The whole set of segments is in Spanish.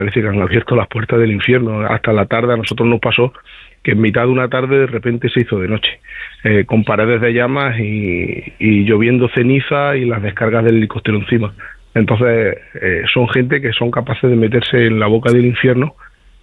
parece que han abierto las puertas del infierno. Hasta la tarde a nosotros nos pasó que en mitad de una tarde de repente se hizo de noche, con paredes de llamas y lloviendo ceniza y las descargas del helicóptero encima. Entonces son gente que son capaces de meterse en la boca del infierno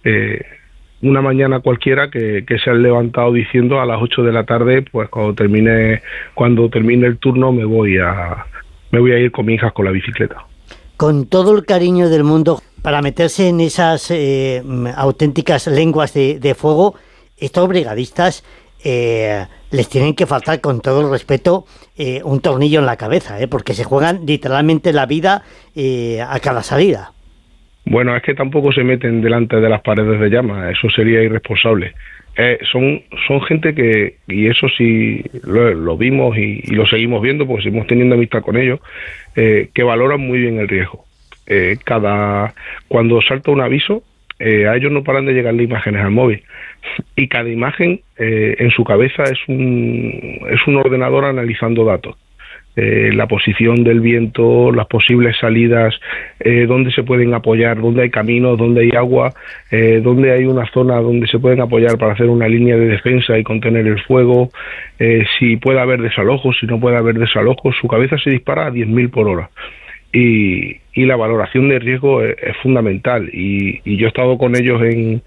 una mañana cualquiera que se han levantado diciendo a las 8 de la tarde, pues cuando termine el turno me voy a ir con mi hija con la bicicleta. Con todo el cariño del mundo, para meterse en esas auténticas lenguas de fuego, estos brigadistas les tienen que faltar, con todo el respeto, un tornillo en la cabeza, porque se juegan literalmente la vida a cada salida. Bueno, es que tampoco se meten delante de las paredes de llamas, eso sería irresponsable. Son gente que, y eso sí lo vimos y lo seguimos viendo porque seguimos teniendo amistad con ellos, que valoran muy bien el riesgo. Cuando salta un aviso, a ellos no paran de llegarle imágenes al móvil, y cada imagen en su cabeza es un ordenador analizando datos. La posición del viento, las posibles salidas, dónde se pueden apoyar, dónde hay caminos, dónde hay agua, dónde hay una zona donde se pueden apoyar para hacer una línea de defensa y contener el fuego, si puede haber desalojos, si no puede haber desalojos. Su cabeza se dispara a 10.000 por hora. Y la valoración de riesgo es fundamental, y yo he estado con ellos en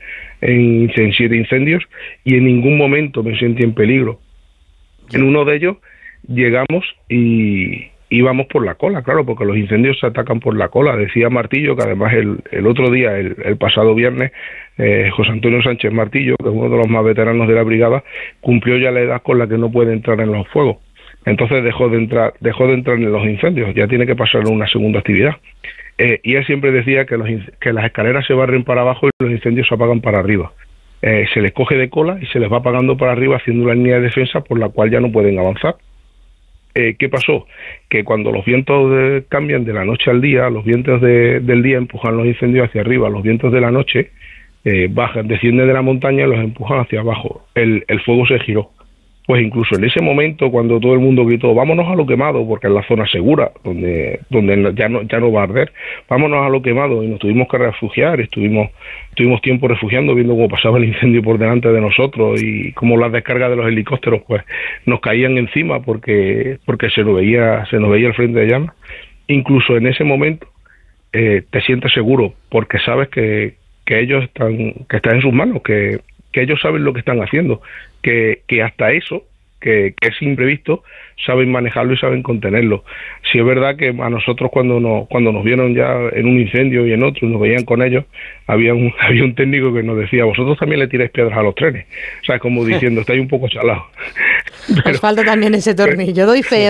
7 incendios y en ningún momento me sentí en peligro. En uno de ellos llegamos y íbamos por la cola, claro, porque los incendios se atacan por la cola. Decía Martillo, que además el otro día, el pasado viernes, José Antonio Sánchez Martillo, que es uno de los más veteranos de la brigada, cumplió ya la edad con la que no puede entrar en los fuegos. Entonces dejó de entrar en los incendios, ya tiene que pasar a una segunda actividad. Y él siempre decía que las escaleras se barren para abajo y los incendios se apagan para arriba. Se les coge de cola y se les va apagando para arriba, haciendo una línea de defensa por la cual ya no pueden avanzar. ¿Qué pasó? Que cuando los vientos cambian de la noche al día, los vientos del día empujan los incendios hacia arriba, los vientos de la noche descienden de la montaña y los empujan hacia abajo. El fuego se giró. Pues incluso en ese momento, cuando todo el mundo gritó, vámonos a lo quemado, porque es la zona segura, donde ya no va a arder, vámonos a lo quemado, y nos tuvimos que refugiar, estuvimos tiempo refugiando, viendo cómo pasaba el incendio por delante de nosotros y cómo las descargas de los helicópteros pues nos caían encima porque se nos veía el frente de llamas. Incluso en ese momento te sientes seguro, porque sabes que ellos están en sus manos, que ellos saben lo que están haciendo, que hasta eso, que es imprevisto, saben manejarlo y saben contenerlo. Si es verdad que a nosotros cuando nos vieron ya en un incendio y en otro, nos veían con ellos, había un técnico que nos decía, vosotros también le tiráis piedras a los trenes. O sea, como diciendo, estáis un poco chalados. Os falta también ese tornillo, doy fe.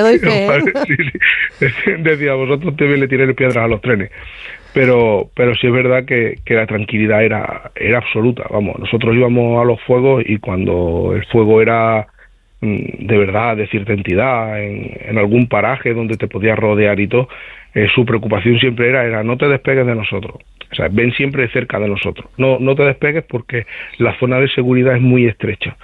Sí. Decía, vosotros también le tiráis piedras a los trenes. Pero sí es verdad que la tranquilidad era absoluta. Vamos, nosotros íbamos a los fuegos y cuando el fuego era de verdad, de cierta entidad, en algún paraje donde te podías rodear y todo, su preocupación siempre era no te despegues de nosotros. O sea, ven siempre cerca de nosotros. No te despegues porque la zona de seguridad es muy estrecha.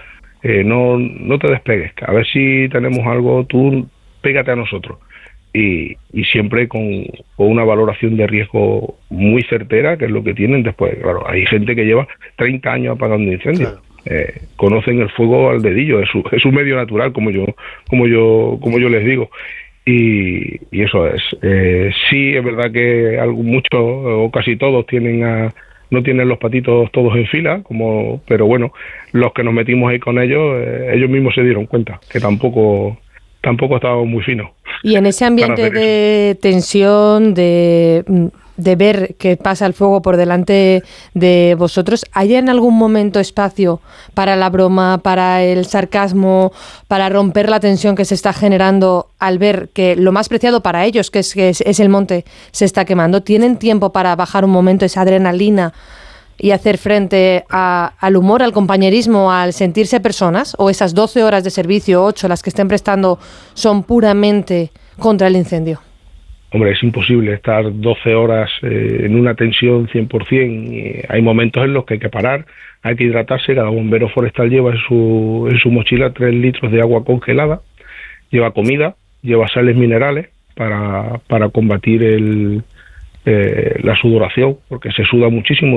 No te despegues. A ver si tenemos algo, tú pégate a nosotros. Y siempre con una valoración de riesgo muy certera, que es lo que tienen después. Claro, hay gente que lleva 30 años apagando incendios. Claro. Conocen el fuego al dedillo, es su medio natural, como yo les digo. Y eso es. Sí, es verdad que muchos o casi todos no tienen los patitos todos en fila, pero bueno, los que nos metimos ahí con ellos, ellos mismos se dieron cuenta que tampoco estábamos muy finos. Y en ese ambiente de tensión, de ver que pasa el fuego por delante de vosotros, ¿hay en algún momento espacio para la broma, para el sarcasmo, para romper la tensión que se está generando al ver que lo más preciado para ellos, que es el monte, se está quemando? ¿Tienen tiempo para bajar un momento esa adrenalina y hacer frente al humor, al compañerismo, al sentirse personas? ¿O esas 12 horas de servicio, 8, las que estén prestando, son puramente contra el incendio? Hombre, es imposible estar 12 horas en una tensión 100%. Hay momentos en los que hay que parar, hay que hidratarse. Cada bombero forestal lleva en su mochila 3 litros de agua congelada, lleva comida, lleva sales minerales para combatir la sudoración, porque se suda muchísimo